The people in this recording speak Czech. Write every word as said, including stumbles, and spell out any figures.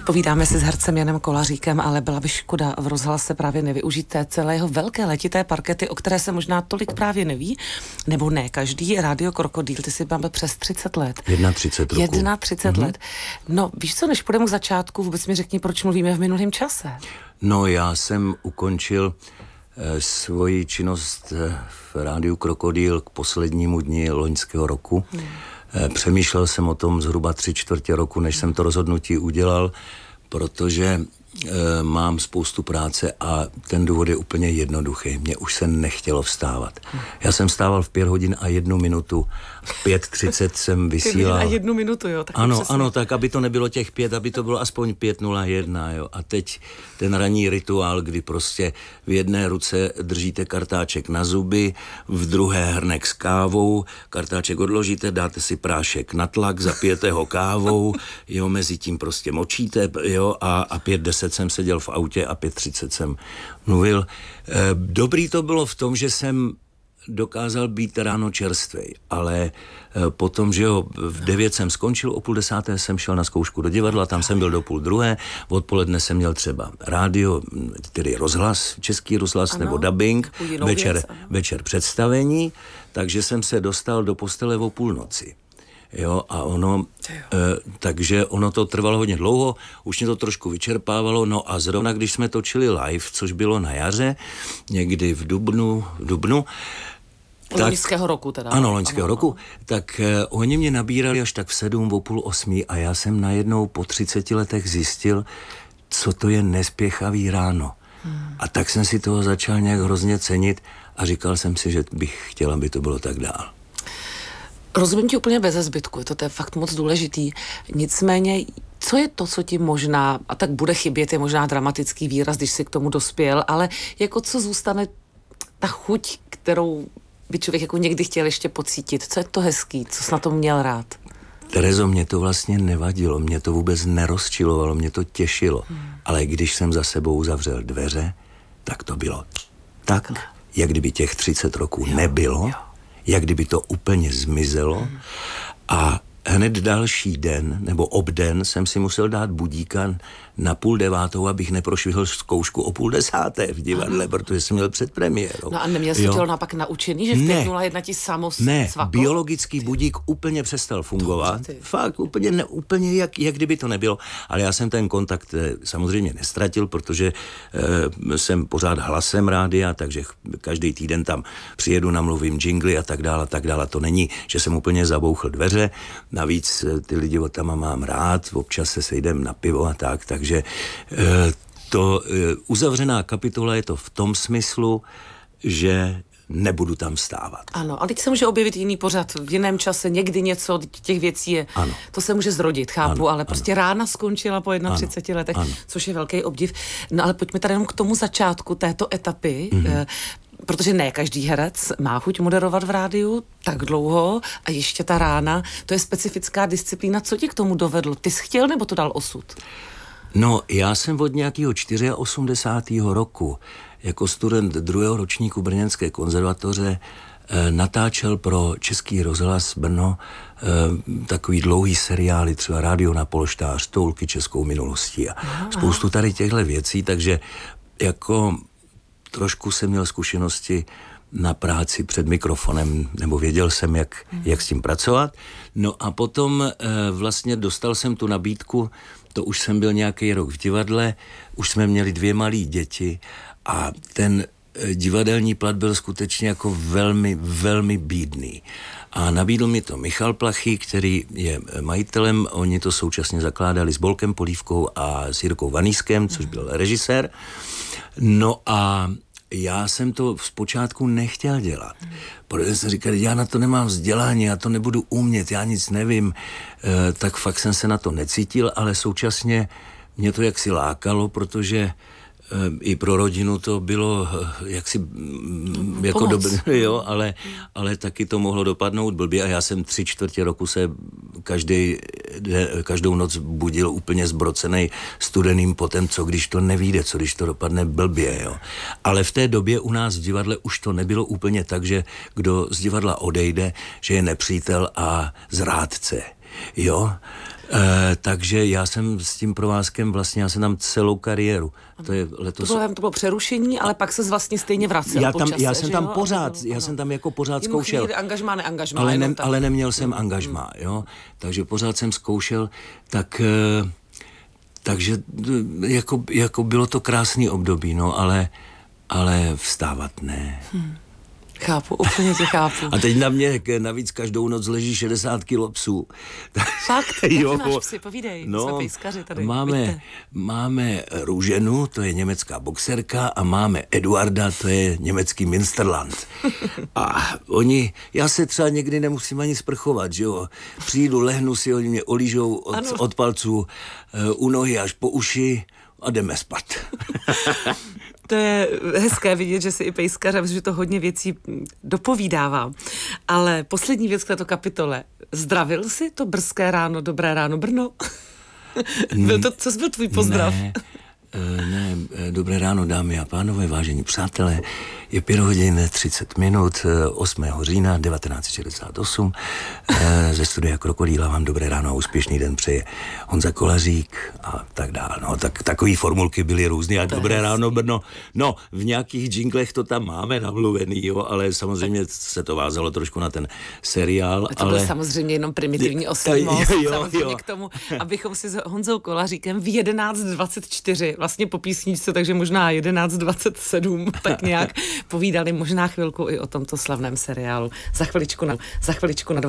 Povídáme si s hercem Janem Kolaříkem, ale byla by škoda v rozhlase právě nevyužít té celé jeho velké letité parkety, o které se možná tolik právě neví, nebo ne každý. Rádio Krokodýl, ty si máme přes třicet let. třicet jedna roku. třicet mm-hmm. let. No, víš co, než půjdeme k začátku, vůbec mi řekni, proč mluvíme v minulém čase. No, já jsem ukončil eh, svoji činnost eh, v Rádiu Krokodýl k poslednímu dni loňského roku. Hmm. Eh, přemýšlel jsem o tom zhruba tři čtvrtě roku, než jsem to rozhodnutí udělal, protože e, mám spoustu práce a ten důvod je úplně jednoduchý. Mně už se nechtělo vstávat. Já jsem stával v pět hodin a jednu minutu. V pět třicet jsem vysílal. A jednu minutu, jo? Tak ano, přesně. ano, tak aby to nebylo těch pět, aby to bylo aspoň pět nula jedna, jo. A teď ten ranní rituál, kdy prostě v jedné ruce držíte kartáček na zuby, v druhé hrnek s kávou, kartáček odložíte, dáte si prášek na tlak, zapijete ho kávou, jo, mezi tím prostě močíte, jo, a, a pět deset jsem seděl v autě a pět třicet jsem mluvil. E, dobrý to bylo v tom, že jsem dokázal být ráno čerstvej, ale e, potom, že jo, v devět jsem skončil, o půl desáté jsem šel na zkoušku do divadla, tam jsem byl do půl druhé, odpoledne jsem měl třeba rádio, tedy rozhlas, český rozhlas, ano, nebo dubbing, večer, věc, večer představení, takže jsem se dostal do postele o půlnoci. Jo, a ono, e, takže ono to trvalo hodně dlouho, už mě to trošku vyčerpávalo, no a zrovna když jsme točili live, což bylo na jaře, někdy v dubnu, v dubnu, tak, loňského roku teda. Ano, loňského ano, roku, ano. tak eh, oni mě nabírali až tak v sedm, o půl osmí a já jsem najednou po třiceti letech zjistil, co to je nespěchavý ráno. Hmm. A tak jsem si toho začal nějak hrozně cenit a říkal jsem si, že bych chtěl, aby to bylo tak dál. Rozumím ti úplně beze zbytku, to, to je fakt moc důležitý. Nicméně, co je to, co ti možná, a tak bude chybět, je možná dramatický výraz, když jsi k tomu dospěl, ale jako co zůstane ta chuť, kterou by člověk jako někdy chtěl ještě pocítit? Co je to hezký? Co jsi na tom měl rád? Terezo, mě to vlastně nevadilo, mě to vůbec nerozčilovalo, mě to těšilo. Hmm. Ale když jsem za sebou zavřel dveře, tak to bylo tak, Takhle. jak kdyby těch třicet roků jo, nebylo, jo. jak kdyby to úplně zmizelo. Hmm. A hned další den, nebo obden, jsem si musel dát budíka na půl devátou, abych neprošvihl zkoušku o půl desáté v divadle, Aha. protože jsem měl předpremiérou. No a neměl jsi to napak naučený, že v pět nula jedna ti samo Ne, svaklo? biologický budík úplně přestal fungovat. Fakt, úplně, ne, úplně jak, jak kdyby to nebylo. Ale já jsem ten kontakt samozřejmě nestratil, protože e, jsem pořád hlasem rádia, takže každý týden tam přijedu, namluvím džingly a tak dále, a tak dále. To není, že jsem úplně zabouchl dveře. Navíc ty lidi od tam mám rád, občas se sejdem na pivo a tak, takže e, to e, uzavřená kapitola je to v tom smyslu, že nebudu tam vstávat. Ano, a teď se může objevit jiný pořad v jiném čase, někdy něco, těch věcí je, ano. to se může zrodit, chápu, ano, ale prostě ano. rána skončila po třiceti letech, ano. což je velký obdiv. No ale pojďme tady jenom k tomu začátku této etapy, mm-hmm. protože ne každý herec má chuť moderovat v rádiu tak dlouho a ještě ta rána, to je specifická disciplína. Co tě k tomu dovedlo? Ty jsi chtěl, nebo to dal osud? No, já jsem od nějakého osmdesátého čtyřiého roku jako student druhého ročníku Brněnské konzervatoře eh, natáčel pro Český rozhlas Brno eh, takový dlouhý seriály, třeba Rádio na polštář, Toulky českou minulostí a aha, spoustu tady těchto věcí, takže jako trošku jsem měl zkušenosti na práci před mikrofonem, nebo věděl jsem, jak, hmm. jak s tím pracovat. No a potom e, vlastně dostal jsem tu nabídku, to už jsem byl nějaký rok v divadle, už jsme měli dvě malé děti a ten e, divadelní plat byl skutečně jako velmi, velmi bídný. A nabídl mi to Michal Plachý, který je majitelem, oni to současně zakládali s Bolkem Polívkou a s Jirkou Vanýskem, což byl režisér. No a já jsem to zpočátku nechtěl dělat, protože jsem říkal, já na to nemám vzdělání, já to nebudu umět, já nic nevím, e, tak fakt jsem se na to necítil, ale současně mě to jaksi lákalo, protože e, i pro rodinu to bylo e, jaksi m, jako dobré, jo, ale, ale taky to mohlo dopadnout blbě a já jsem tři čtvrtě roku se každý, každou noc budil úplně zbrocenej studeným potem, co když to nevyjde, co když to dopadne blbě, jo. Ale v té době u nás v divadle už to nebylo úplně tak, že kdo z divadla odejde, že je nepřítel a zrádce. Jo, e, takže já jsem s tím provázkem vlastně, já jsem tam celou kariéru. To je letos... To bylo, to bylo přerušení, ale pak se vlastně stejně vracel já po tam, čase, Já jsem tam jo? pořád, Ano. já jsem tam jako pořád Jen zkoušel. Chvíli angažmá, neangažmá. Ale, ne, tak. ale neměl jsem angažmá, jo. Takže pořád jsem zkoušel, tak... Takže jako, jako bylo to krásný období, no, ale, ale vstávat ne. Hmm. Chápu, úplně tě chápu. A teď na mě navíc každou noc leží šedesát kilo psů. Fakt? Jo. Jak máš psy? Povídej, no, jsme pejskaři tady. Máme, máme Růženu, to je německá boxerka, a máme Eduarda, to je německý Münsterland. A oni, já se třeba někdy nemusím ani sprchovat, že jo. Přijdu, lehnu si, oni mě olížou od, od palců u nohy až po uši a jdeme spát. To je hezké vidět, že si i pejskař, a že to hodně věcí dopovídává. Ale poslední věc k této kapitole. Zdravil jsi to brzké ráno, dobré ráno Brno? Byl to, co byl tvůj pozdrav? Ne, ne, dobré ráno, dámy a pánové, vážení přátelé. Je pět hodin třicet minut osmého října devatenáct set šedesát osm. Ze studia Krokodýla vám dobré ráno a úspěšný den přeje Honza Kolařík a tak dál. No, tak, takový formulky byly různý a dobré ráno Brno. No, v nějakých džinglech to tam máme namluvený, jo, ale samozřejmě se to vázalo trošku na ten seriál. A to ale... byl samozřejmě jenom primitivní oslý most, jo, jo, samozřejmě jo. k tomu, abychom si s Honzou Kolaříkem v jedenáct dvacet čtyři, vlastně po písničce, takže možná jedenáct dvacet sedm, tak nějak povídali možná chvilku i o tomto slavném seriálu. Za chviličku na, za chviličku na